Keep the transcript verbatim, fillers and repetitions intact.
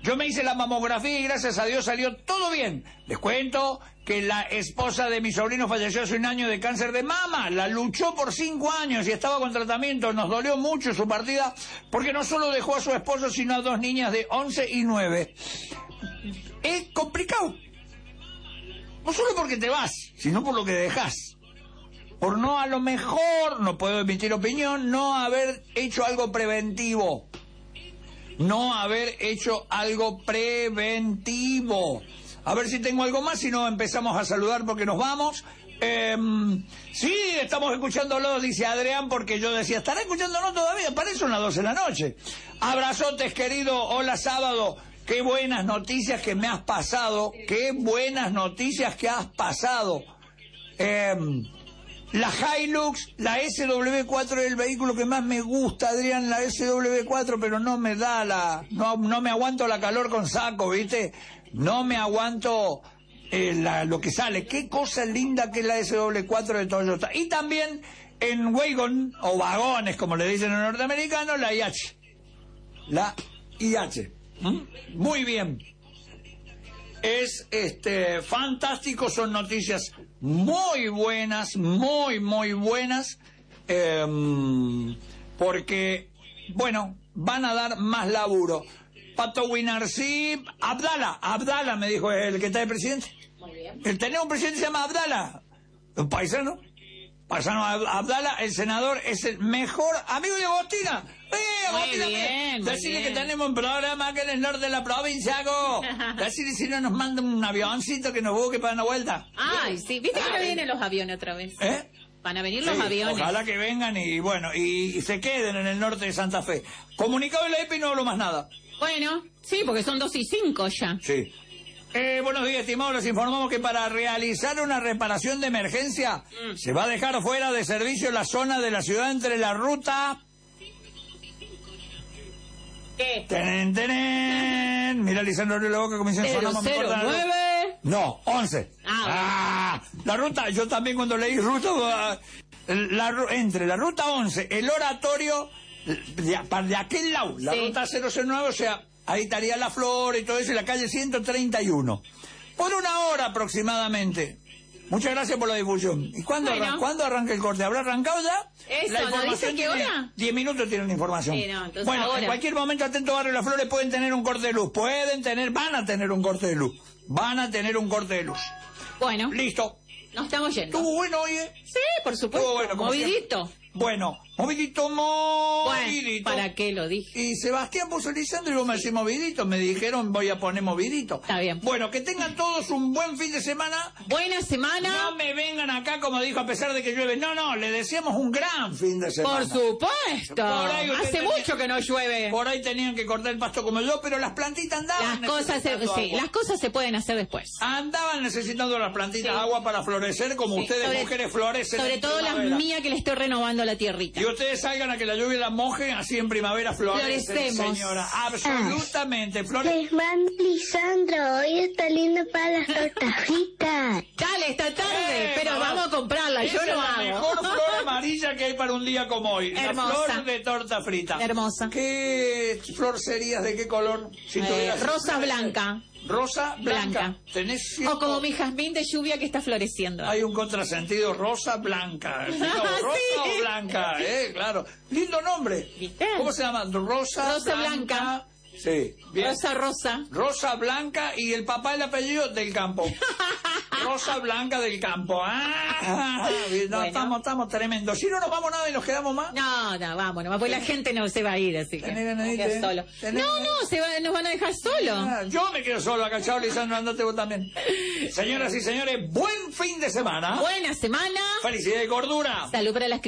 Yo me hice la mamografía y gracias a Dios salió todo bien. Les cuento que la esposa de mi sobrino falleció hace un año de cáncer de mama. La luchó por cinco años y estaba con tratamiento. Nos dolió mucho su partida porque no solo dejó a su esposo, sino a dos niñas de once y nueve. Es complicado. No solo porque te vas, sino por lo que dejas. Por no, a lo mejor, no puedo emitir opinión, no haber hecho algo preventivo. No haber hecho algo preventivo. A ver si tengo algo más, si no empezamos a saludar porque nos vamos. Eh, sí, estamos escuchándolo, dice Adrián, porque yo decía, ¿estará escuchándonos todavía? Parece unas doce de la noche. Abrazotes, querido, hola sábado. Qué buenas noticias que me has pasado, qué buenas noticias que has pasado. Eh, la Hilux, la S W cuatro es el vehículo que más me gusta, Adrián, la S W cuatro, pero no me da la... No, no me aguanto la calor con saco, ¿viste? No me aguanto eh, la, lo que sale. Qué cosa linda que es la S W cuatro de Toyota. Y también en wagon, o vagones, como le dicen en norteamericano, la I H. La I H. ¿Mm? Muy bien. Es este fantástico, son noticias muy buenas, muy, muy buenas, eh, porque, bueno, van a dar más laburo. Pato Winarsi, Abdala, Abdala me dijo el que está de presidente. Muy bien. El tenemos un presidente que se llama Abdala, un paisano. Paisano Abdala, el senador, es el mejor amigo de Agostina. ¡Eh, Agostina! Muy bien, muy Decirle bien. que tenemos un programa que en el norte de la provincia, hago. Decirle si no nos manda un avioncito que nos busque para una vuelta. Ay, sí, viste que no vienen los aviones otra vez. ¿Eh? Van a venir Sí, los aviones. ojalá que vengan y bueno, y, y se queden en el norte de Santa Fe. Comunicado de la E P I no hablo más nada. Bueno, sí, porque son dos y cinco ya. Sí. Eh, buenos días, estimados. Les informamos que para realizar una reparación de emergencia Mm. se va a dejar fuera de servicio la zona de la ciudad entre la ruta... ¿Qué? ¡Tenen, tenen! Mira, Lisandro abrió la boca como diciendo... cero sonamos, me cero cortan la luz. nueve. No, once. Ah, Ah, la ruta, yo también cuando leí ruta, ah, la, ru- entre la ruta once, el oratorio, de, de aquel lado, la Sí. ruta cero cero nueve, o sea, ahí estaría La Flor y todo eso, y la calle ciento treinta y uno. Por una hora aproximadamente. Muchas gracias por la difusión. ¿Y cuándo, Bueno. arran- ¿cuándo arranca el corte? ¿Habrá arrancado ya? Eso, La ¿no información dice qué tiene- hora? diez minutos tienen la información. Sí, no, entonces bueno, ahora. en cualquier momento, atento Barrio Las Flores, pueden tener un corte de luz. Pueden tener, van a tener un corte de luz. Van a tener un corte de luz. Bueno, Listo. nos estamos yendo. Estuvo bueno, oye. Sí, por supuesto. Estuvo bueno, como Movidito. siempre. Bueno, movidito, movidito. Bueno, ¿para qué lo dije? Y Sebastián puso Lisandro y vos me decís movidito. Me dijeron, voy a poner movidito. Está bien. Bueno, que tengan todos un buen fin de semana. Buena semana. No me vengan acá como dijo, a pesar de que llueve. No, no, le deseamos un gran fin de semana. Por supuesto. Por ahí usted Hace tenía- mucho que no llueve. Por ahí tenían que cortar el pasto como yo, pero las plantitas andaban Las cosas, se, necesitando sí, agua. las cosas se pueden hacer después. Andaban necesitando las plantitas Sí. agua para florecer como Sí, ustedes sobre- mujeres florecen. Sobre en todo las primavera. mías que le estoy renovando la tierrita. Y ustedes salgan a que la lluvia la moje, así en primavera florecen, Florecemos. señora. Absolutamente, flores. Les mando Lisandro, hoy está lindo para las tortas fritas. Dale, esta tarde, Eh, pero mamá, vamos a comprarla, yo esa lo es la hago. mejor flor amarilla que hay para un día como hoy. Hermosa. La flor de torta frita. Hermosa. ¿Qué flor serías? ¿De qué color? Si Eh, tuvieras- rosa blanca. Rosa blanca. Blanca. Tenés O cierto- como mi jazmín de lluvia que está floreciendo. Hay un contrasentido, rosa blanca. Digo, Ah, rosa sí. o blanca, eh, claro. Lindo nombre. ¿Viste? ¿Cómo se llama? Rosa, Rosa blanca. Sí, bien. Rosa, rosa. Rosa Blanca y el papá el apellido del campo. Rosa Blanca del campo. Ah, bien, no, Bueno. estamos, estamos tremendos. Si no nos vamos nada y nos quedamos más. No, no, vámonos, pues la gente no se va a ir, así que Tenés ganas de nos queda irte, solo. ¿eh? Tenés No, ganas. no, se va, nos van a dejar solo. Ah, yo me quedo solo acá, chao Lisandro, andate vos también. Señoras y señores, buen fin de semana. Buena semana. Felicidad y gordura. Salud para las